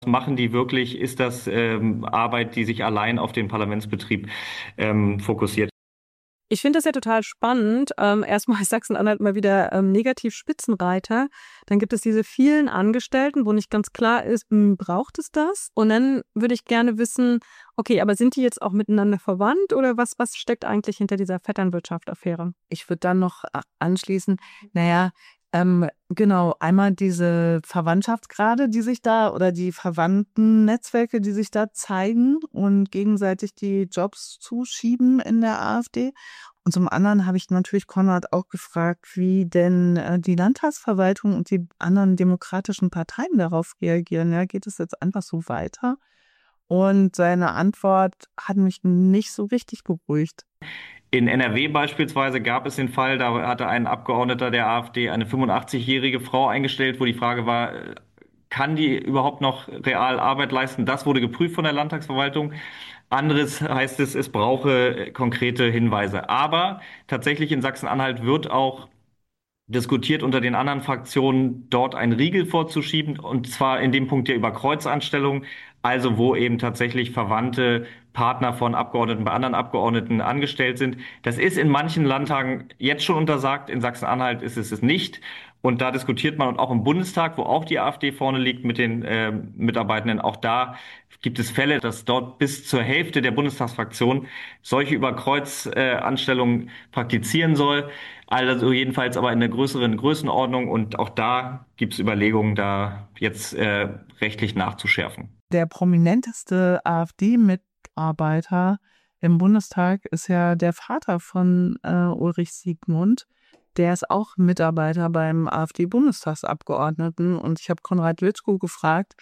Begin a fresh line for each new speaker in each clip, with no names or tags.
machen die wirklich? Ist das Arbeit, die sich allein auf den Parlamentsbetrieb fokussiert?
Ich finde das ja total spannend. Erstmal ist Sachsen-Anhalt mal wieder negativ Spitzenreiter. Dann gibt es diese vielen Angestellten, wo nicht ganz klar ist, braucht es das? Und dann würde ich gerne wissen, okay, aber sind die jetzt auch miteinander verwandt oder was steckt eigentlich hinter dieser Vetternwirtschaft-Affäre?
Ich würde dann noch anschließen, naja, genau, einmal diese Verwandtschaftsgrade, die sich da oder die verwandten Netzwerke, die sich da zeigen und gegenseitig die Jobs zuschieben in der AfD. Und zum anderen habe ich natürlich Konrad auch gefragt, wie denn die Landtagsverwaltung und die anderen demokratischen Parteien darauf reagieren. Ja, geht es jetzt einfach so weiter? Und seine Antwort hat mich nicht so richtig beruhigt.
In NRW beispielsweise gab es den Fall, da hatte ein Abgeordneter der AfD eine 85-jährige Frau eingestellt, wo die Frage war, kann die überhaupt noch real Arbeit leisten? Das wurde geprüft von der Landtagsverwaltung. Anderes heißt es, es brauche konkrete Hinweise. Aber tatsächlich in Sachsen-Anhalt wird auch diskutiert unter den anderen Fraktionen, dort einen Riegel vorzuschieben, und zwar in dem Punkt ja über Kreuzanstellungen, also wo eben tatsächlich verwandte Partner von Abgeordneten bei anderen Abgeordneten angestellt sind. Das ist in manchen Landtagen jetzt schon untersagt, in Sachsen-Anhalt ist es nicht. Und da diskutiert man, und auch im Bundestag, wo auch die AfD vorne liegt mit den Mitarbeitenden, auch da gibt es Fälle, dass dort bis zur Hälfte der Bundestagsfraktion solche Überkreuzanstellungen praktizieren soll. Also jedenfalls aber in einer größeren Größenordnung, und auch da gibt es Überlegungen, da jetzt rechtlich nachzuschärfen.
Der prominenteste AfD-Mitarbeiter im Bundestag ist ja der Vater von Ulrich Siegmund. Der ist auch Mitarbeiter beim AfD-Bundestagsabgeordneten. Und ich habe Konrad Witschko gefragt,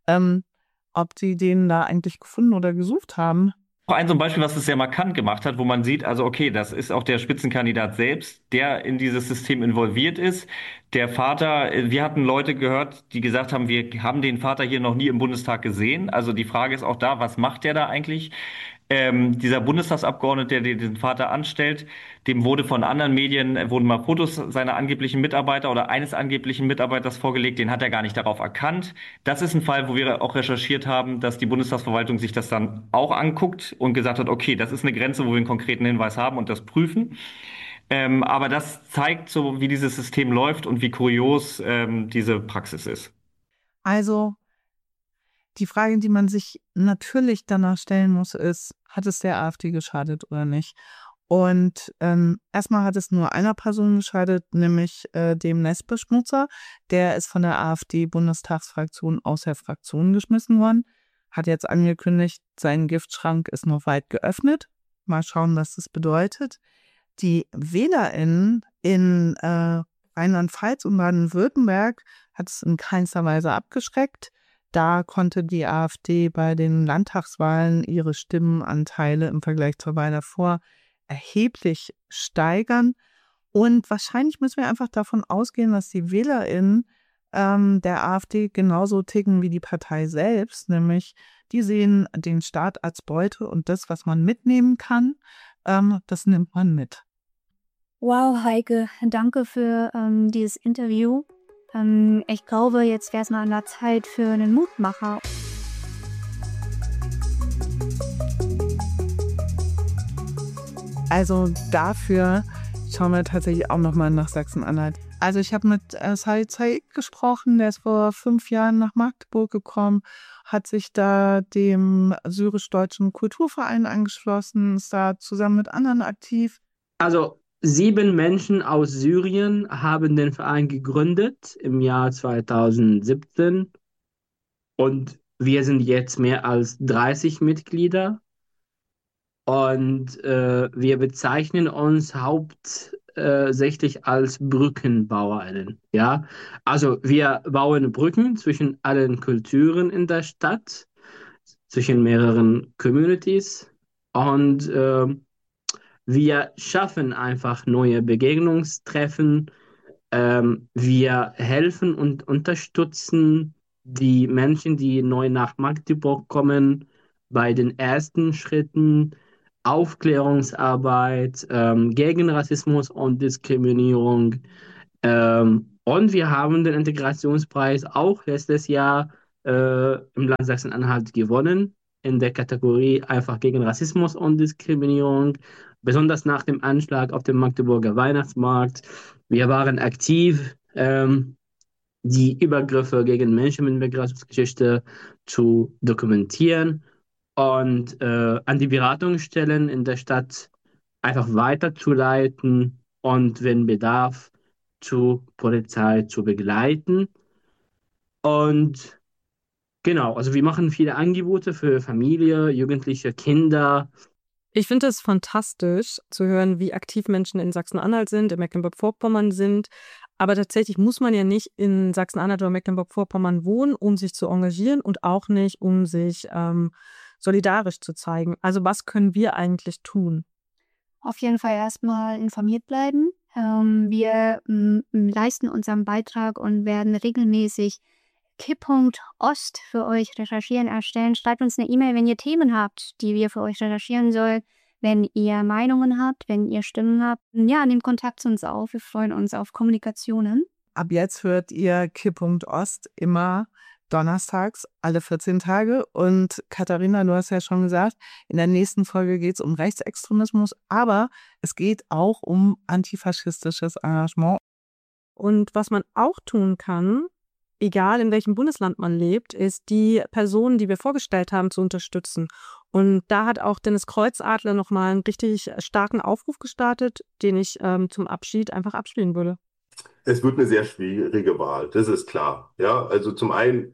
ob sie den da eigentlich gefunden oder gesucht haben.
Auch ein so ein Beispiel, was es sehr markant gemacht hat, wo man sieht, also okay, das ist auch der Spitzenkandidat selbst, der in dieses System involviert ist. Der Vater, wir hatten Leute gehört, die gesagt haben, wir haben den Vater hier noch nie im Bundestag gesehen. Also die Frage ist auch da, was macht der da eigentlich? Dieser Bundestagsabgeordnete, der den Vater anstellt, dem wurde von anderen Medien, wurden mal Fotos seiner angeblichen Mitarbeiter oder eines angeblichen Mitarbeiters vorgelegt, den hat er gar nicht darauf erkannt. Das ist ein Fall, wo wir auch recherchiert haben, dass die Bundestagsverwaltung sich das dann auch anguckt und gesagt hat, okay, das ist eine Grenze, wo wir einen konkreten Hinweis haben und das prüfen. Aber das zeigt so, wie dieses System läuft und wie kurios diese Praxis ist.
Also die Frage, die man sich natürlich danach stellen muss, ist, hat es der AfD geschadet oder nicht? Und erstmal hat es nur einer Person geschadet, nämlich dem Nestbeschmutzer. Der ist von der AfD-Bundestagsfraktion aus der Fraktion geschmissen worden. Hat jetzt angekündigt, sein Giftschrank ist noch weit geöffnet. Mal schauen, was das bedeutet. Die WählerInnen in Rheinland-Pfalz und Baden-Württemberg hat es in keinster Weise abgeschreckt. Da konnte die AfD bei den Landtagswahlen ihre Stimmenanteile im Vergleich zur Wahl davor erheblich steigern. Und wahrscheinlich müssen wir einfach davon ausgehen, dass die WählerInnen der AfD genauso ticken wie die Partei selbst, nämlich die sehen den Staat als Beute und das, was man mitnehmen kann, das nimmt man mit.
Wow, Heike, danke für dieses Interview. Ich glaube, jetzt wäre es mal an der Zeit für einen Mutmacher.
Also dafür schauen wir tatsächlich auch nochmal nach Sachsen-Anhalt. Also ich habe mit Said Said gesprochen, der ist vor 5 Jahren nach Magdeburg gekommen, hat sich da dem syrisch-deutschen Kulturverein angeschlossen, ist da zusammen mit anderen aktiv.
Also 7 Menschen aus Syrien haben den Verein gegründet im Jahr 2017 und wir sind jetzt mehr als 30 Mitglieder und wir bezeichnen uns hauptsächlich als BrückenbauerInnen. Ja? Also wir bauen Brücken zwischen allen Kulturen in der Stadt, zwischen mehreren Communities und wir schaffen einfach neue Begegnungstreffen. Wir helfen und unterstützen die Menschen, die neu nach Magdeburg kommen, bei den ersten Schritten, Aufklärungsarbeit gegen Rassismus und Diskriminierung. Und wir haben den Integrationspreis auch letztes Jahr im Land Sachsen-Anhalt gewonnen in der Kategorie einfach gegen Rassismus und Diskriminierung, besonders nach dem Anschlag auf dem Magdeburger Weihnachtsmarkt. Wir waren aktiv, die Übergriffe gegen Menschen mit Migrationsgeschichte zu dokumentieren und an die Beratungsstellen in der Stadt einfach weiterzuleiten und wenn Bedarf zur Polizei zu begleiten. Und genau, also wir machen viele Angebote für Familie, Jugendliche, Kinder.
Ich finde es fantastisch zu hören, wie aktiv Menschen in Sachsen-Anhalt sind, in Mecklenburg-Vorpommern sind. Aber tatsächlich muss man ja nicht in Sachsen-Anhalt oder Mecklenburg-Vorpommern wohnen, um sich zu engagieren und auch nicht, um sich solidarisch zu zeigen. Also was können wir eigentlich tun?
Auf jeden Fall erstmal informiert bleiben. Wir leisten unseren Beitrag und werden regelmäßig Kipp.ost für euch recherchieren, erstellen. Schreibt uns eine E-Mail, wenn ihr Themen habt, die wir für euch recherchieren sollen. Wenn ihr Meinungen habt, wenn ihr Stimmen habt. Ja, nehmt Kontakt zu uns auf. Wir freuen uns auf Kommunikationen.
Ab jetzt hört ihr Kipp.ost immer donnerstags, alle 14 Tage. Und Katharina, du hast ja schon gesagt, in der nächsten Folge geht es um Rechtsextremismus, aber es geht auch um antifaschistisches Engagement.
Und was man auch tun kann, egal in welchem Bundesland man lebt, ist die Personen, die wir vorgestellt haben, zu unterstützen. Und da hat auch Dennis Kreuzadler nochmal einen richtig starken Aufruf gestartet, den ich zum Abschied einfach abspielen würde.
Es wird eine sehr schwierige Wahl, das ist klar. Ja, also zum einen,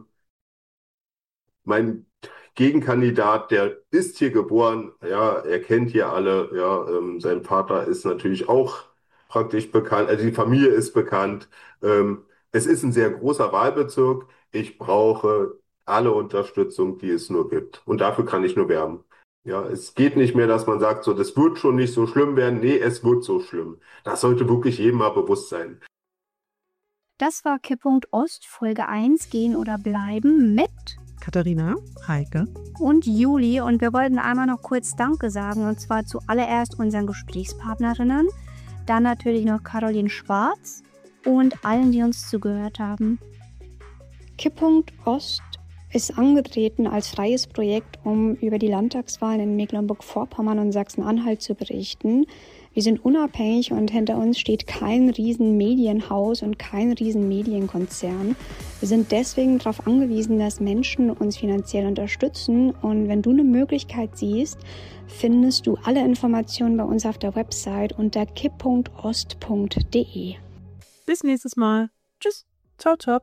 mein Gegenkandidat, der ist hier geboren, ja, er kennt hier alle, ja, sein Vater ist natürlich auch praktisch bekannt, also die Familie ist bekannt. Es ist ein sehr großer Wahlbezirk. Ich brauche alle Unterstützung, die es nur gibt. Und dafür kann ich nur werben. Ja, es geht nicht mehr, dass man sagt, so, das wird schon nicht so schlimm werden. Nee, es wird so schlimm. Das sollte wirklich jedem mal bewusst sein.
Das war Kipp.ost, Folge 1, Gehen oder Bleiben mit
Katharina,
Heike
und Juli. Und wir wollten einmal noch kurz Danke sagen, und zwar zuallererst unseren Gesprächspartnerinnen, dann natürlich noch Caroline Schwarz und allen, die uns zugehört haben.
Kipp.ost ist angetreten als freies Projekt, um über die Landtagswahlen in Mecklenburg-Vorpommern und Sachsen-Anhalt zu berichten. Wir sind unabhängig und hinter uns steht kein riesen Medienhaus und kein riesen Medienkonzern. Wir sind deswegen darauf angewiesen, dass Menschen uns finanziell unterstützen. Und wenn du eine Möglichkeit siehst, findest du alle Informationen bei uns auf der Website unter kipp.ost.de.
bis nächstes Mal. Tschüss.
Ciao, ciao.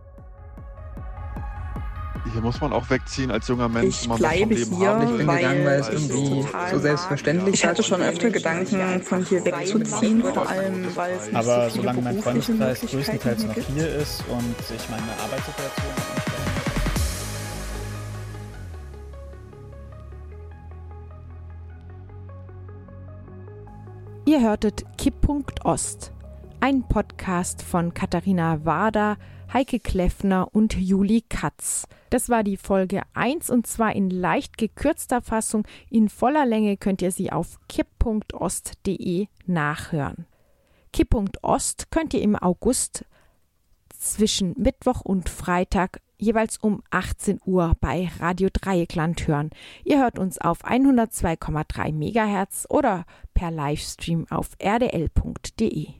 Hier muss man auch wegziehen als junger Mensch.
Ich bleibe hier, weil
es
irgendwie so selbstverständlich ist. Ich hatte schon öfter Gedanken, von hier wegzuziehen, vor allem, weil es nicht
aber
so viele
solange mein Freundeskreis größtenteils noch
gibt.
hier ist und ich meine Arbeitssituation
Ihr hörtet Kipp.ost, ein Podcast von Katharina Wader, Heike Kleffner und Juli Katz. Das war die Folge 1 und zwar in leicht gekürzter Fassung. In voller Länge könnt ihr sie auf kipp.ost.de nachhören. Kipp.ost könnt ihr im August zwischen Mittwoch und Freitag jeweils um 18 Uhr bei Radio Dreieckland hören. Ihr hört uns auf 102,3 MHz oder per Livestream auf rdl.de.